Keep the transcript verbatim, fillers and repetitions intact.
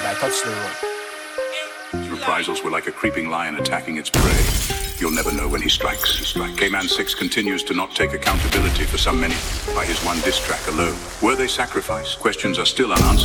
by Touch the Road. Reprisals were like a creeping lion attacking its prey. You'll never know when he strikes. He strikes. K-Man six continues to not take accountability for some many by his one diss track alone. Were they sacrificed? Questions are still unanswered.